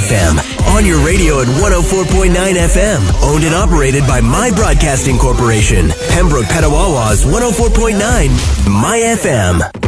FM. On your radio at 104.9 FM. Owned and operated by My Broadcasting Corporation. Pembroke, Petawawa's 104.9 My FM.